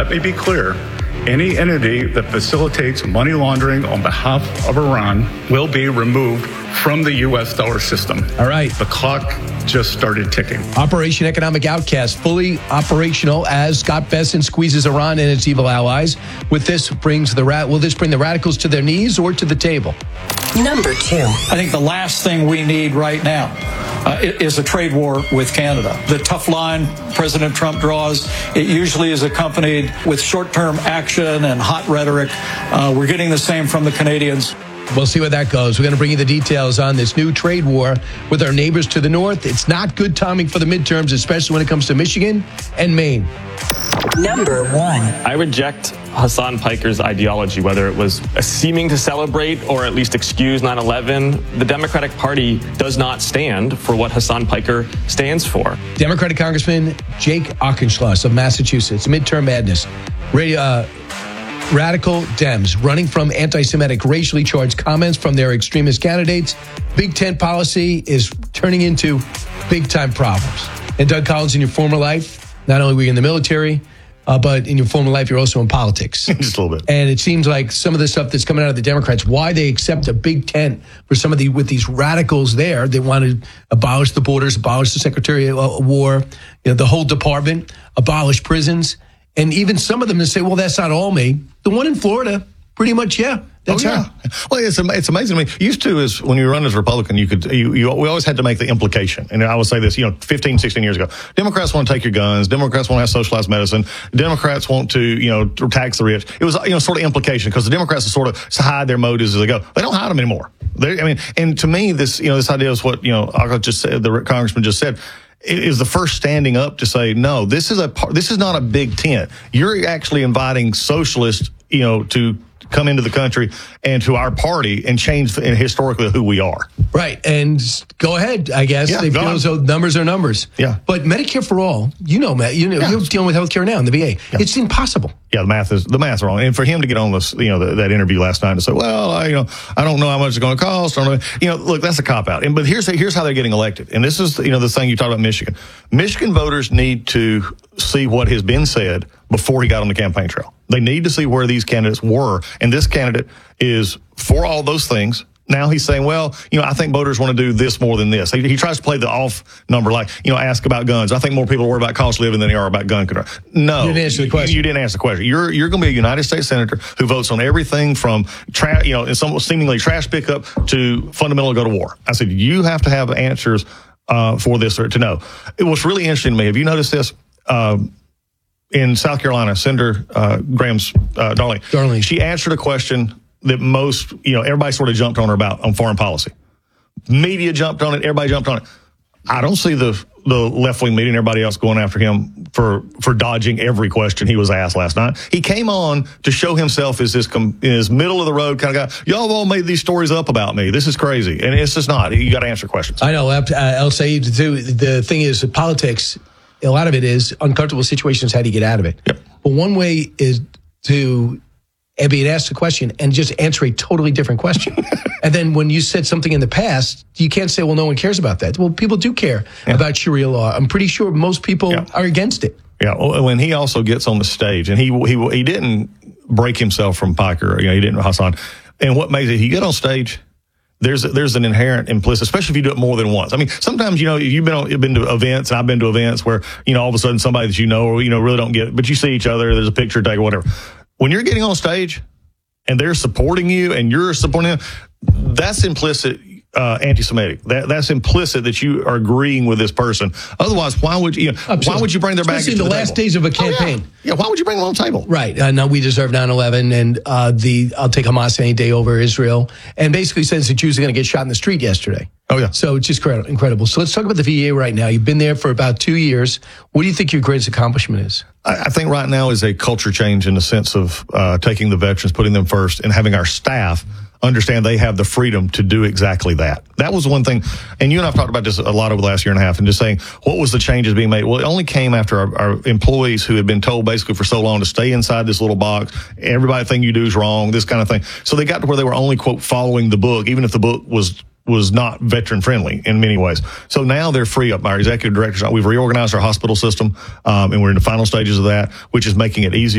let me be clear. Any entity that facilitates money laundering on behalf of Iran will be removed from the U.S. dollar system. All right. The clock just started ticking. Operation Economic Outcast, fully operational as Scott Bessent squeezes Iran and its evil allies. With this, will this bring the radicals to their knees or to the table? Number 2. I think the last thing we need right now is a trade war with Canada. The tough line President Trump draws, it usually is accompanied with short-term action and hot rhetoric. We're getting the same from the Canadians. We'll see where that goes. We're going to bring you the details on this new trade war with our neighbors to the north. It's not good timing for the midterms, especially when it comes to Michigan and Maine. Number 1. I reject Hassan Piker's ideology, whether it was seeming to celebrate or at least excuse 9/11. The Democratic Party does not stand for what Hassan Piker stands for. Democratic Congressman Jake Auchincloss of Massachusetts, midterm madness. Radical Dems running from anti-Semitic, racially charged comments from their extremist candidates. Big tent policy is turning into big-time problems. And Doug Collins, in your former life, not only were you in the military, but in your former life, you're also in politics. Just a little bit. And it seems like some of the stuff that's coming out of the Democrats, why they accept a big tent for some of with these radicals there. They want to abolish the borders, abolish the Secretary of War, the whole department, abolish prisons. And even some of them that say, well, that's not all me. The one in Florida, pretty much, yeah. That's her. Well, it's amazing. I mean, used to is when you run as a Republican, we always had to make the implication. And I would say this, 15, 16 years ago, Democrats want to take your guns. Democrats want to have socialized medicine. Democrats want to, tax the rich. It was, sort of implication because the Democrats sort of hide their motives as they go. They don't hide them anymore. And to me, this idea is what, I just said, the congressman just said. It is the first standing up to say, no, this is not a big tent. You're actually inviting socialists, to come into the country and to our party and change historically who we are. Right. And go ahead, I guess. Yeah, so numbers are numbers. Yeah. But Medicare for all, Matt, you're dealing with healthcare now in the VA. Yeah. It's impossible. Yeah, the math's wrong. And for him to get on this, that interview last night and say, well, I don't know how much it's going to cost. Look, that's a cop out. But here's how they're getting elected. And this is, the thing you talked about Michigan. Michigan voters need to see what has been said before he got on the campaign trail. They need to see where these candidates were. And this candidate is for all those things. Now he's saying, well, I think voters want to do this more than this. He tries to play the off number, like, ask about guns. I think more people are worried about cost of living than they are about gun control. No. You didn't answer the question. You didn't answer the question. You're going to be a United States senator who votes on everything from, some seemingly trash pickup to fundamental go to war. I said, you have to have answers for this or to know. It was really interesting to me. Have you noticed this? In South Carolina, Senator Graham's Darling, she answered a question that most, everybody sort of jumped on her about on foreign policy. Media jumped on it. Everybody jumped on it. I don't see the left-wing media and everybody else going after him for dodging every question he was asked last night. He came on to show himself as this middle-of-the-road kind of guy. Y'all have all made these stories up about me. This is crazy. And it's just not. You got to answer questions. I know. I'll say, too, the thing is, politics, a lot of it is uncomfortable situations. How do you get out of it? Yep. But one way is to be asked a question and just answer a totally different question. And then when you said something in the past, you can't say, well, no one cares about that. Well, people do care about Sharia law. I'm pretty sure most people are against it. Yeah. When he also gets on the stage, and he didn't break himself from Piker, he didn't Hassan. And what makes it, he get on stage, there's an inherent implicit, especially if you do it more than once. I mean, sometimes, you've been to events, and I've been to events where, all of a sudden somebody that or, really don't get it, but you see each other, there's a picture take or whatever. When you're getting on stage and they're supporting you and you're supporting them, that's implicit anti-Semitic. That's implicit that you are agreeing with this person. Otherwise, why would you bring their baggage to the table? Especially in the last days of a campaign. Yeah, why would you bring them on the table? Right. No, we deserve 9/11, and I'll take Hamas any day over Israel. And basically says the Jews are going to get shot in the street yesterday. Oh, yeah. So it's just incredible. So let's talk about the VA right now. You've been there for about 2 years. What do you think your greatest accomplishment is? I think right now is a culture change in the sense of taking the veterans, putting them first, and having our staff understand they have the freedom to do exactly that. That was one thing, and you and I have talked about this a lot over the last year and a half, and just saying, what was the changes being made? Well, it only came after our employees who had been told basically for so long to stay inside this little box, everybody think you do is wrong, this kind of thing. So they got to where they were only, quote, following the book, even if the book was not veteran friendly in many ways. So now they're free up. Our executive directors, we've reorganized our hospital system, and we're in the final stages of that, which is making it easier